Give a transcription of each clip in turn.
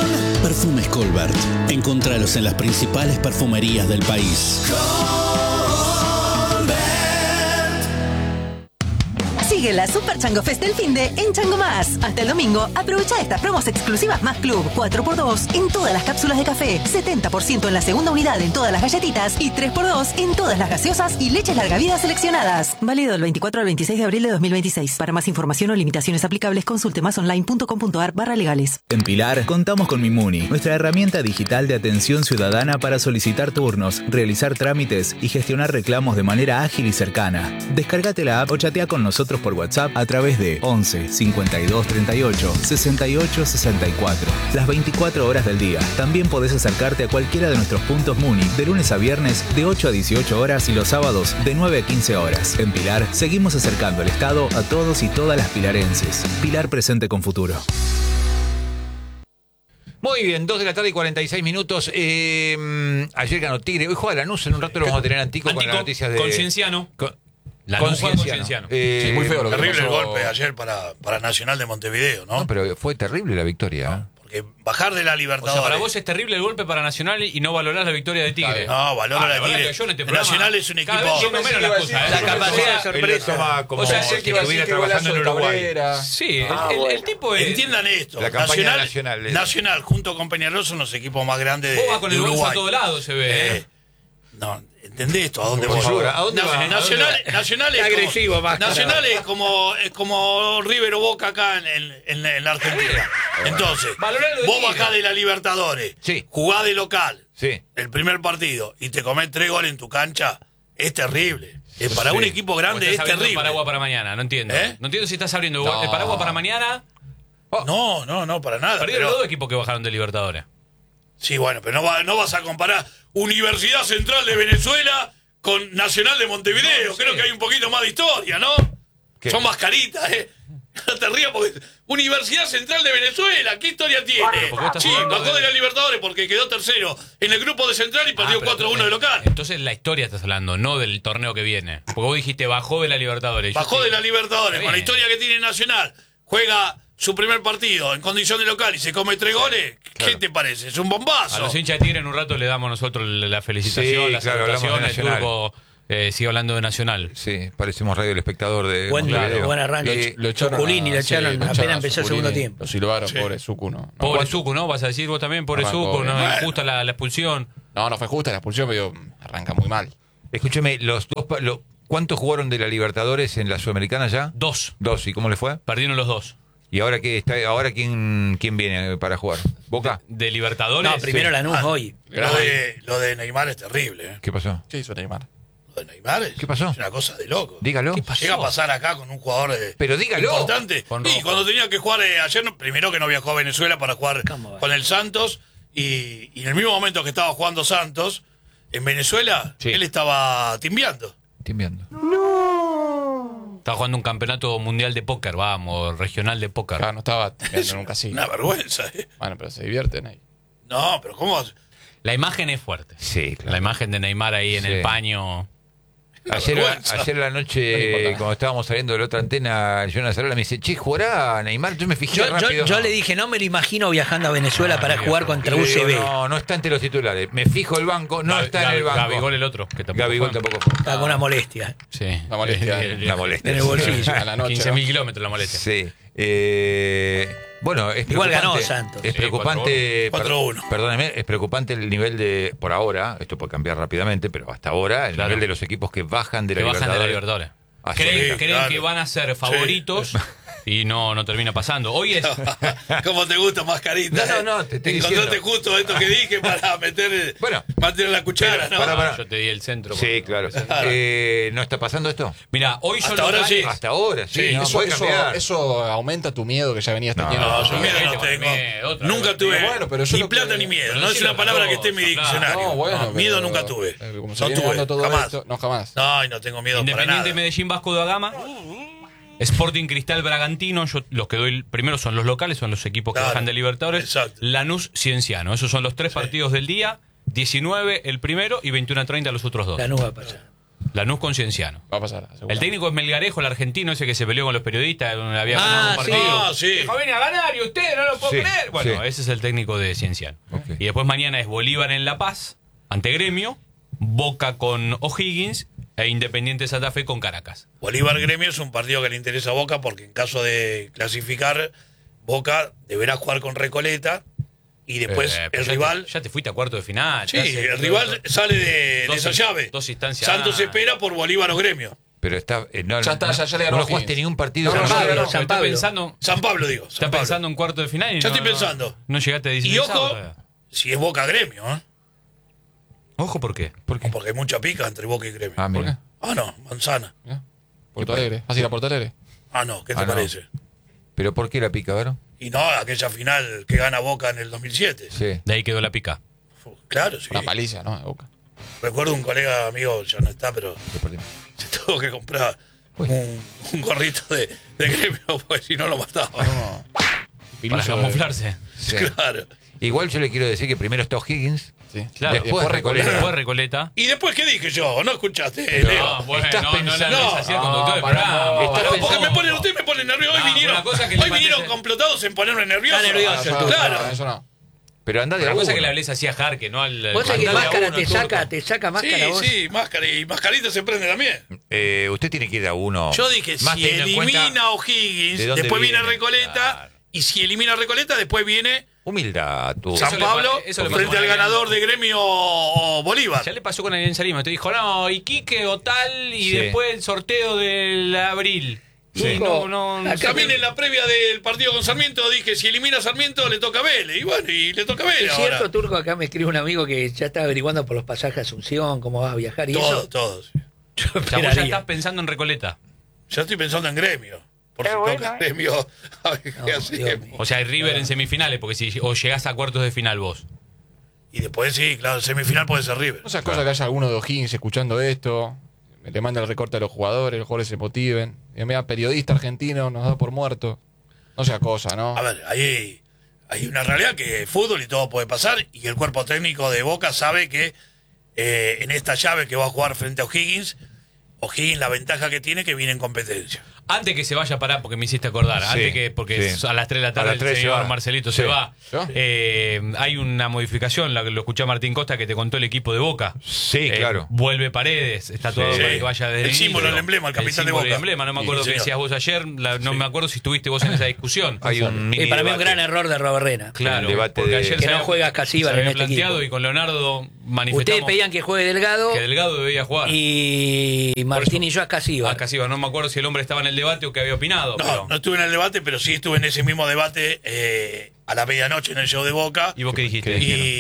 Perfumes Colbert. Encontralos en las principales perfumerías del país. Sigue la Super Chango Fest del finde en Chango Más. Hasta el domingo, aprovecha estas promos exclusivas Más Club. 4x2 en todas las cápsulas de café, 70% en la segunda unidad en todas las galletitas y 3x2 en todas las gaseosas y leches largavidas seleccionadas. Válido del 24 al 26 de abril de 2026. Para más información o limitaciones aplicables, consulte másonline.com.ar/legales. En Pilar contamos con Mimuni, nuestra herramienta digital de atención ciudadana para solicitar turnos, realizar trámites y gestionar reclamos de manera ágil y cercana. Descárgate la app o chatea con nosotros por WhatsApp a través de 11 52 38 68 64. Las 24 horas del día. También podés acercarte a cualquiera de nuestros puntos Muni de lunes a viernes de 8 a 18 horas y los sábados de 9 a 15 horas. En Pilar seguimos acercando el Estado a todos y todas las pilarenses. Pilar presente con futuro. Muy bien, 2 de la tarde y 46 minutos. Ayer ganó Tigre. Hoy juega Lanús. En un rato lo vamos a tener Antico con las noticias de... Concienciano. Concienciano. Sí, muy feo lo que terrible pasó. el golpe ayer para Nacional de Montevideo, ¿no? No, pero fue terrible la victoria. No, porque bajar de la O Libertadores. sea, para vos es terrible el golpe para Nacional y no valorás la victoria de Tigre. No, valora la verdad Tigre. que yo en este programa, Nacional es un equipo. cada vez lleno menos las cosas. La capacidad de sorpresa. Como o sea, si es que estuviera trabajando en Uruguay. Sí, el tipo es... Entiendan esto. La campaña Nacional junto con Peñarol son los equipos más grandes Vos vas con de el bolso Uruguay. a todos lados, se ve. No, ¿entendés esto? ¿A dónde voy? ¿A dónde vas? Nacional es agresivo, como, más Nacional es como River o Boca acá en la Argentina. Entonces, vos bajás de la Libertadores, Sí. jugás de local, Sí. el primer partido, y te comés 3 goles en tu cancha, es terrible. Para un equipo grande es terrible. El paraguas para mañana, no entiendo. ¿Eh? No entiendo si estás abriendo el paraguas para mañana. No, para nada. Perdieron los dos equipos que bajaron de Libertadores. Sí, bueno, pero no vas a comparar Universidad Central de Venezuela con Nacional de Montevideo. No sé. Creo que hay un poquito más de historia, ¿no? ¿Qué? Son mascaritas, ¿eh? No te rías porque... Universidad Central de Venezuela, ¿qué historia tiene? ¿por qué estás Sí, hablando bajó de- de la Libertadores porque quedó tercero en el grupo de Central y perdió 4-1 de local. Entonces la historia estás hablando, no del torneo que viene. Porque vos dijiste bajó de la Libertadores. Bajó de la Libertadores Está con la bien. historia que tiene Nacional. Juega su primer partido en condición de local y se come 3 goles. ¿Qué te parece? Es un bombazo. A los hinchas de Tigre en un rato le damos nosotros la felicitación, Sí, la claro, hablamos de salutación, el Nacional. turco sigue hablando de Nacional. Sí, parecemos Radio El Espectador de Montevideo. Buen arranque. Lo echaron Suculini lo echaron apenas empezó el segundo tiempo. Lo silbaron, pobre Sucu, ¿no? Pobre Sucu, ¿no? Vas a decir vos también, pobre Arrancó Sucu, bien. no Bueno. es justa la expulsión. No fue justa la expulsión, pero arranca muy mal. Escúcheme, ¿cuántos jugaron de la Libertadores en la Sudamericana ya? 2. 2. ¿Y cómo le fue? Perdieron los 2. ¿Y ahora qué está? ¿Ahora quién viene para jugar? ¿Boca? De Libertadores. No, primero Lanús hoy. Lo de Neymar es terrible, ¿eh? ¿Qué pasó? ¿Qué hizo Neymar? Lo de Neymar es, ¿Qué pasó? es una cosa de loco. Dígalo. Llega a pasar acá con un jugador Pero dígalo. importante. Con Y Rojo. cuando tenía que jugar ayer, primero que no viajó a Venezuela para jugar ¿Cómo va? con el Santos, y en el mismo momento que estaba jugando Santos, en Venezuela, Sí. él estaba timbiando. Estoy viendo. Estaba jugando un campeonato mundial de póker, vamos, regional de póker. Acá no estaba mirando nunca así. Una vergüenza, ¿eh? Bueno, pero se divierten ahí. No, pero ¿cómo? La imagen es fuerte. Sí, claro. La imagen de Neymar ahí en Sí. el paño. Ayer vergüenza. a la No noche, importa. cuando estábamos saliendo de la otra antena, Jonas Arola me dice, che, ¿jugará Neymar? Yo me fijé Yo rápido. le dije, no me lo imagino viajando a Venezuela para jugar contra Y le digo, UCB. no está entre los titulares. Me fijo el banco, no está en el banco. Gabigol el otro. Que tampoco Gabigol fue. tampoco fue. Está con una molestia. Sí. Una molestia. Una molestia. En el bolsillo. A la noche. 15.000 kilómetros la molestia. Sí. Bueno, es Igual ganó preocupante. Santos. Es Sí, preocupante. 4-1. Perdóneme, es preocupante el nivel de. Por ahora, esto puede cambiar rápidamente, pero hasta ahora, el Claro. nivel de los equipos que bajan de la Que bajan de la Libertadores. Libertadores. Así Creen, es. creen claro. que van a ser favoritos y no termina pasando. Hoy es. ¿Cómo te gusta, mascarita? No, te estoy Encontraste diciendo. justo esto que dije para meter, Bueno. meter la cuchara, ¿no? Para. Yo te di el centro. Sí, claro. ¿No está pasando esto? Mira, hoy son Hasta ahora locales. sí. Hasta ahora, sí. Sí, no, Eso, puede cambiar. eso aumenta tu miedo que ya venías teniendo. No, yo Sí, miedo no con tengo. miedo, otra Nunca vez. tuve Bueno, pero yo ni lo que- plata ni miedo. pero No es decilo una palabra que con esté en mi todos, diccionario. No, bueno, No, miedo pero- nunca tuve. Como se No viene tuve, dando todo jamás. esto, no, jamás. No, y no tengo miedo para Independiente nada. Medellín, Vasco da Gama. Sporting Cristal Bragantino, yo los que doy primero son los locales, son los equipos que Claro, bajan de Libertadores. exacto. Lanús Cienciano, esos son los tres partidos del día. 19 el primero y 21:30 los otros dos. Lanús va para allá. Lanús con Cienciano. Va a pasar. El técnico es Melgarejo, el argentino ese que se peleó con los periodistas, donde había ganado un partido. sí. Dijo, viene a ganar y usted no lo puedo creer. Bueno, ese es el técnico de Cienciano. Okay. Y después mañana es Bolívar en La Paz, ante Gremio, Boca con O'Higgins e Independiente Santa Fe con Caracas. Bolívar Gremio es un partido que le interesa a Boca porque en caso de clasificar, Boca deberá jugar con Recoleta y después el rival... Ya te fuiste a cuarto de final. Sí, el rival sale de esa llave. Dos instancias. Santos espera por Bolívar o Gremio. Pero está. No, Ya está, ya le ganó no O'Higgins. jugaste ningún partido. No, San no, San Pablo. Pensando, San Pablo, digo. estás pensando en cuarto de final y Ya no, estoy pensando. No llegaste a 16. Y ojo, si es Boca Gremio, ¿eh? Ojo, ¿por qué? Porque hay mucha pica entre Boca y Gremio. Ah, mira. Ah, no, Manzana. Porto Alegre. ¿Vas a ir a Porto Alegre? Ah, no, ¿qué te Ah, no. parece? ¿Pero por qué la pica, Vero? Y no, aquella final que gana Boca en el 2007. Sí. De ahí quedó la pica. Claro, sí. Una paliza, ¿no? De Boca. Recuerdo un colega amigo, ya no está, pero Lo perdimos. se tuvo que comprar un gorrito de Gremio porque si no lo mataba. No. Para Piluso de- camuflarse. Sí. Claro. Igual yo le quiero decir que primero está O'Higgins. Sí. Claro, Después Recoleta. Después Recoleta. ¿Y después qué dije yo? ¿No escuchaste, Pero- Leo? No, bueno, estás no pensando- le hacía el No, conductor del para, programa. no, Estás No, porque pensando- usted me pone nervioso. Hoy No, vinieron, una cosa que le hoy vinieron parece- complotados en ponerme nervioso. Está nervioso el turco. Claro. No, eso no. Pero anda de La a cosa uno. que le hables así a Jarque, no al. Vos sabés que mandale a máscara uno, te turco. saca máscara vos. Sí, máscara. Y mascarita se prende también. Usted tiene que ir a uno. Yo dije, Más si teniendo en cuenta elimina a O'Higgins, de dónde después viene viene, Recoleta. claro. Y si elimina a Recoleta, después viene Humildad, tú. San le Pablo pa- eso le pasó frente con al Ariel. ganador de Gremio o Bolívar. Ya le pasó con Alianza Lima. Te dijo, no, Iquique o tal, y Sí. después el sorteo del abril. Sí. No, Acá También en la previa del partido con Sarmiento dije, si elimina a Sarmiento le toca a Vélez. Y bueno, y le toca a Vélez Es ahora. cierto, Turco, acá me escribe un amigo que ya está averiguando por los pasajes a Asunción, cómo va a viajar y Todos, eso. todos. Yo O sea, vos ya esperaría. estás pensando en Recoleta. Ya estoy pensando en Gremio. Por si toca Gremio, a ver qué No, hacemos. Dios mío. O sea, hay River en semifinales, porque si o llegás a cuartos de final vos. Y después sí, claro, semifinal puede ser River. No sea cosa que haya alguno de O'Higgins escuchando esto, le manda el recorte a los jugadores, los jugadores se motiven. Y mira, periodista argentino nos da por muerto. No sea cosa, ¿no? A ver, hay una realidad que es fútbol y todo puede pasar. Y el cuerpo técnico de Boca sabe que en esta llave que va a jugar frente a O'Higgins, la ventaja que tiene que viene en competencia. Antes que se vaya a parar, porque me hiciste acordar, Sí, antes que, porque sí. a las 3 de la A tarde las 3 el se señor va. Marcelito Sí. se va. ¿Yo? Hay una modificación, lo escuché a Martín Costa, que te contó el equipo de Boca. Sí, claro. Vuelve Paredes, está todo Sí. para que vaya desde El símbolo, inicio. el emblema, el capitán de símbolo y Boca. emblema, no me Sí, acuerdo qué señor. decías vos ayer, no me acuerdo si estuviste vos en esa discusión. Hay un mini Para mí un debate. gran error de Roberrena. Claro, el debate porque de- ayer Que se no había- juega Casíbar se había en este planteado equipo. y con Leonardo manifestamos Ustedes pedían que juegue Delgado que Delgado debía jugar. y Martín y yo a Casíbar. Casi no me acuerdo si el hombre estaba en el debate o que había opinado. No, pero- no estuve en el debate, pero sí estuve en ese mismo debate a la medianoche en el show de Boca. ¿Y vos qué dijiste?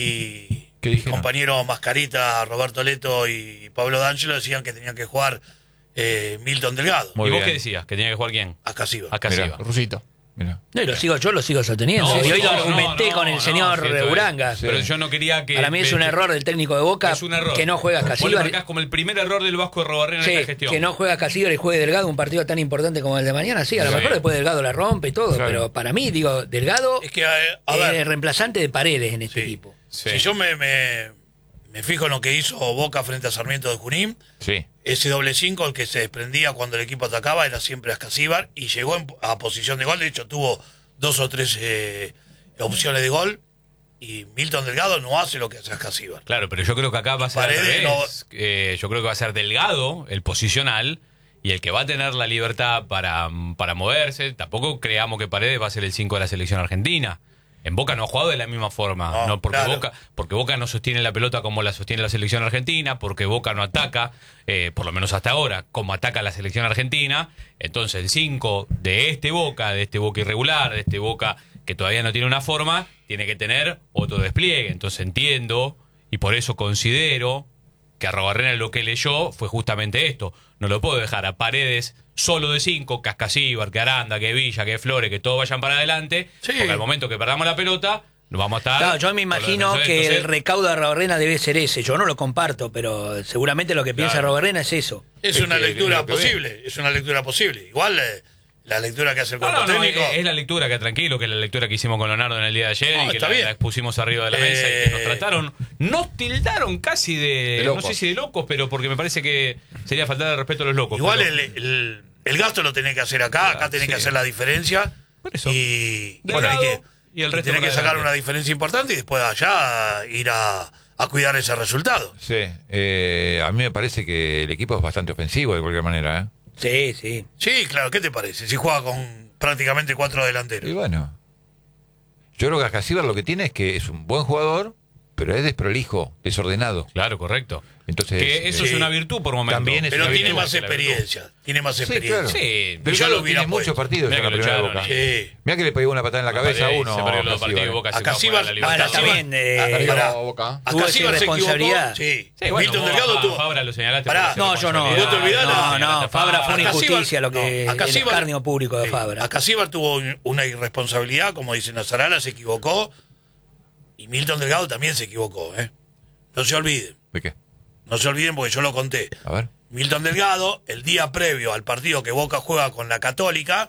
Y ¿Qué mis dijeron? compañeros Mascarita, Roberto Leto y Pablo D'Angelo decían que tenían que jugar Milton Delgado. Muy ¿Y vos bien. qué decías? ¿Que tenía que jugar quién? A Casiva. Acá Mirá. Silva. Rusito. Mira. No, y yo lo sigo sosteniendo. No, y hoy lo no, argumenté no, con el no, señor sí, esto es- Uranga. Pero yo no quería que... Para mí es un error del técnico de Boca Es un error. que no juega Vos le Casíbar. marcás como el primer error del Vasco de Robarrena en Sí, esta gestión. que no juega Casíbar y juegue Delgado, un partido tan importante como el de mañana. Sí, a lo Sí. mejor después Delgado la rompe y todo, Claro. pero para mí, digo, Delgado Es que, a es ver, el reemplazante de Paredes en este Sí. equipo. Sí. si yo me fijo en lo que hizo Boca frente a Sarmiento de Junín, Sí. ese doble 5, el que se desprendía cuando el equipo atacaba, era siempre Ascasíbar y llegó a posición de gol. De hecho, tuvo 2 o 3 opciones de gol y Milton Delgado no hace lo que hace Ascasíbar. Claro, pero yo creo que acá va a ser al Paredes revés. Yo creo que va a ser Delgado, el posicional, y el que va a tener la libertad para moverse. Tampoco creamos que Paredes va a ser el 5 de la selección argentina. En Boca no ha jugado de la misma forma, No, porque, claro. porque Boca no sostiene la pelota como la sostiene la selección argentina, porque Boca no ataca, por lo menos hasta ahora, como ataca la selección argentina. Entonces el 5 de este Boca irregular, de este Boca que todavía no tiene una forma, tiene que tener otro despliegue. Entonces entiendo y por eso considero que a Robarrena lo que leyó fue justamente esto. No lo puedo dejar a Paredes solo de 5, que Ascasíbar, que Aranda, que Villa, que Flores, que todos vayan para adelante, Sí. porque al momento que perdamos la pelota, nos vamos a estar... Claro, yo me con los imagino defensores. que el Entonces, recaudo de Roberrena debe ser ese. Yo no lo comparto, pero seguramente lo que piensa Claro. Roberrena es eso. Es Es una que lectura es lo que posible, es una lectura posible. Igual la lectura que hace el No, cuerpo no, técnico. es la lectura que tranquilo, que es la lectura que hicimos con Leonardo en el día de ayer No, y que está la bien. expusimos arriba de la mesa y que nos trataron, nos tildaron casi de no locos. sé si de locos, pero porque me parece que sería faltar de respeto a los locos. Igual pero- el gasto lo tenés que hacer acá tenés que sí. hacer la diferencia. Por eso. Y Delgado hay que, y el resto tenés para que sacar adelante. una diferencia importante y después allá ir a cuidar ese resultado. Sí, a mí me parece que el equipo es bastante ofensivo de cualquier manera, ¿eh? Sí, sí. Sí, claro, ¿qué te parece? Si juega con prácticamente 4 delanteros. Y bueno, yo creo que Ascasíbar lo que tiene es que es un buen jugador, pero es desprolijo, desordenado. Claro, correcto. Entonces, Que eso es sí. una virtud por momento. También es Pero una tiene virtud. más experiencia. Tiene más Sí, experiencia. claro. Sí, Pero yo ya lo lo hubiera tiene puesto. muchos partidos Mirá en la que lo primera echaron, Boca. Sí. Mirá que le pegó una patada en la cabeza a uno. Se perdió los Ascasíbar. partidos de Boca. se Acá fue sí fuera va- de la Ahora Libertadores. también Perdió Pará. Boca. tuvo Acá esa sí va, se equivocó. irresponsabilidad. Sí. Sí, bueno, Milton vos Delgado a tuvo. Fabra lo señalaste. Pará. por No, yo no. ¿Vos te olvidás? No, Fabra fue una Acá sí va- injusticia lo que no, acá el sí va- escarnio público de Fabra. Acasíbar tuvo una irresponsabilidad, como dice Nazarala, se equivocó. Y Milton Delgado también se equivocó, ¿eh? No se olviden. ¿De qué? No se olviden porque yo lo conté. A ver. Milton Delgado, el día previo al partido que Boca juega con la Católica,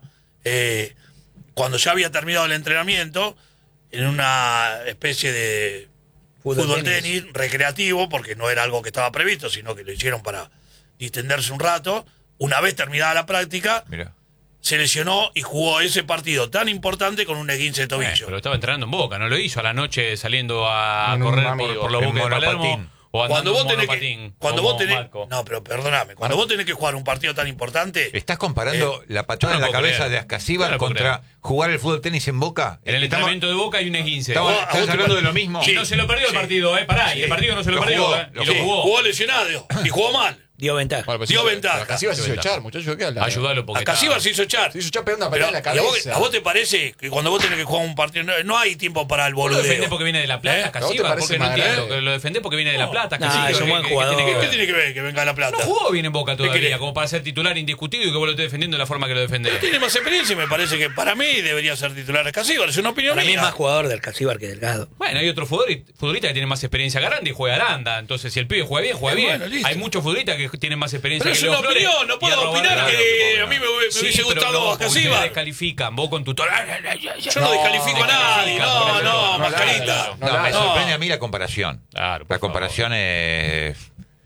cuando ya había terminado el entrenamiento, en una especie de fútbol tenis recreativo, porque no era algo que estaba previsto, sino que lo hicieron para distenderse un rato, una vez terminada la práctica, Mira. se lesionó y jugó ese partido tan importante con un esguince de tobillo. Pero estaba entrenando en Boca, no lo hizo a la noche saliendo a En un correr amigo, por los en Bocas de Palermo monopatín. o andando Cuando vos en tenés monopatín, que, cuando como vos tenés, Marco. no, pero perdóname, cuando vos tenés que jugar un partido tan importante, ¿Estás comparando la patada yo en no la puedo cabeza creer. de Ascasíbar Yo no puedo contra jugar el fútbol tenis en Boca? En el Estamos- entrenamiento de Boca hay un esguince. estamos a vos te hablando parece- de lo mismo. Y no se lo perdió el partido, pará, y el partido no se lo, Lo perdió, jugó, y lo lo sí, jugó. jugó lesionado y jugó mal. Dio ventaja. Bueno, pero Dio sí, ventaja. Acasíbar se hizo Dio ventaja. echar, muchachos. ¿Qué habla? Ayudalo porque Acasíbar se hizo echar. Se hizo echar pegando una Pero, patada en ¿y la a vos, cabeza. a vos te parece que cuando vos tenés que jugar un partido no hay tiempo para el Vos lo defendés boludeo? porque viene de La Plata, ¿Eh? ¿A vos te Casíbar, parece porque no más entiendo. grave? Lo defendés porque viene de La Plata, No, Casíbar, es un ¿qué- buen qué jugador. tiene que ¿Qué ver? tiene que ver que venga de La Plata? No jugó bien en Boca todavía, querés? como para ser titular indiscutido y que vos lo estés defendiendo de la forma que lo defendés. Tiene más experiencia y me parece que para mí debería ser titular Casíbar. Es una opinión Para mí es mía. más jugador del Casíbar que Delgado. Bueno, hay otro futbolista que tiene más experiencia que Aranda y juega Aranda. Entonces, si el pibe juega bien, juega bien. Bueno, listo. Hay muchos futbolistas que tienen más experiencia Pero que es Leo una Flores opinión, no y puedo a Roberto opinar Carlos. que a mí me Sí, hubiese pero gustado no, a porque te Casíbar. descalifican. Vos con tu... Yo no descalifico a nadie. No, no, mascarita. No, me no. sorprende a mí la comparación. Claro, por La comparación es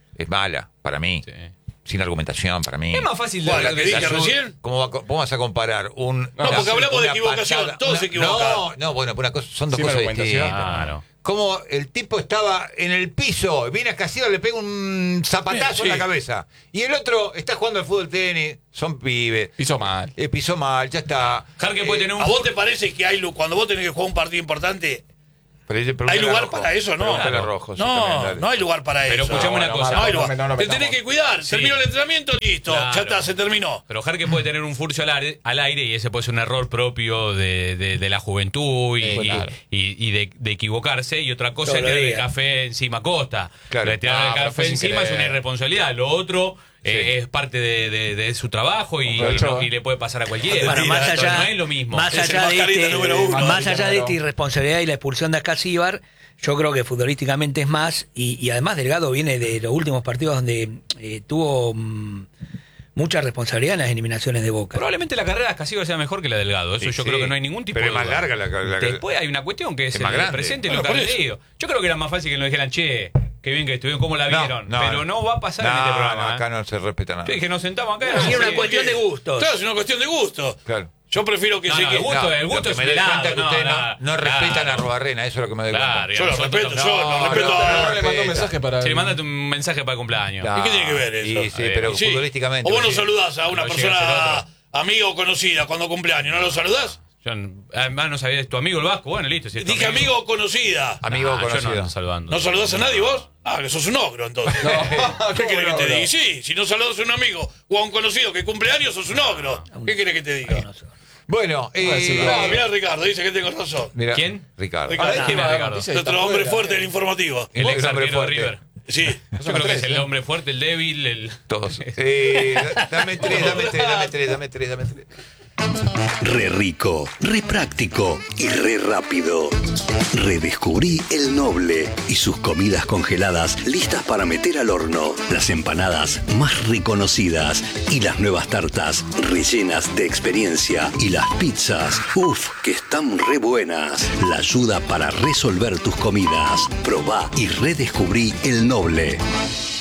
mala para mí. Sí. Sin argumentación para mí. Es más fácil de... ¿Cuál, la que dije de- recién? ¿Cómo vas a comparar un... No, porque hablamos de una equivocación, todos se equivocan. No, bueno, una cosa, son dos Sin cosas argumentación. distintas. Claro. Como el tipo estaba en el piso, viene a Casíbar, le pega un zapatazo Sí. en la cabeza. Y el otro está jugando al fútbol tenis, son pibes. Pisó mal. Pisó mal, ya está. Jarque puede tener un... ¿A vos te parece que cuando vos tenés que jugar un partido importante, hay Pregúntale a lugar Rojo. para eso? No. Pregúntale a Rojo, sí, también, No, dale. no hay lugar para Pero eso. escuchame una cosa. No hay lugar. No lo Te metamos. tenés que cuidar. Sí. Terminó el entrenamiento, listo. Claro. Ya está, se terminó. Pero Jarque puede tener un furcio al aire y ese puede ser un error propio de la juventud y, Claro. y de equivocarse. Y otra cosa Todos es los tirarle el días. café encima a Costa. Claro. Le tirar el pero café fue sin encima es querer. una irresponsabilidad. Lo otro es parte de su trabajo y Aprovechó. le puede pasar a cualquiera. Bueno, más Mentira, allá, no es lo mismo. más Es el allá de mascarita número uno. más allá de Número esta irresponsabilidad y la expulsión de Ascasíbar, yo creo que futbolísticamente es más, y además Delgado viene de los últimos partidos donde tuvo mucha responsabilidad en las eliminaciones de Boca. Probablemente la carrera de Casíbar sea mejor que la de Delgado. Eso Sí, yo sí. creo que no hay ningún tipo Pero de es más duda. larga la Después hay una cuestión que es, Es más el grande. presente y Bueno, lo que por han eso. leído. Yo creo que era más fácil que nos dijeran, che, qué bien que estuvieron, cómo la No, vieron. no, pero no va a pasar en este programa. acá no se respeta nada. Yo dije, nos sentamos acá. Sí, no, una sí, cuestión de gustos. Claro, es una cuestión de gusto. Claro. Yo prefiero que No, se no, que. el gusto, el Lo gusto que es me doy helado, cuenta que ustedes no respetan a claro. Robarrena, eso es lo que me doy Claro, cuenta. Yo lo respeto, No, yo lo respeto no, a. no le mandó un mensaje para. Sí, mandate un mensaje para el cumpleaños. Claro. ¿Y qué tiene que ver eso? Y sí, pero Sí. futbolísticamente. O vos no sí. saludás a una No llega a persona ser amiga o conocida cuando cumpleaños, ¿no lo saludás? Yo, además no sabía, ¿es tu amigo el Vasco? Bueno, listo. Si es tu Dije amigo o conocida. Amigo Yo conocido. no ando saludando. ¿No saludás a nadie vos? Ah, que sos un ogro entonces. ¿Qué querés que te diga? Y sí, si no saludás a un amigo o a un conocido que cumple años, sos un ogro. ¿Qué querés que te diga? Bueno, Mirá Ricardo, dice que tengo razón. mira, ¿Quién? Ricardo. Ricardo. ¿Quién es Ricardo? Nuestro hombre fuerte del informativo. El Vos, ex hombre arquero de fuerte. River. Sí. Yo creo que es el hombre fuerte, el débil, el... Todos. Dame tres. Re rico, re práctico y re rápido. Redescubrí El Noble y sus comidas congeladas listas para meter al horno. Las empanadas más reconocidas y las nuevas tartas rellenas de experiencia. Y las pizzas, que están re buenas. La ayuda para resolver tus comidas. Probá y redescubrí El Noble.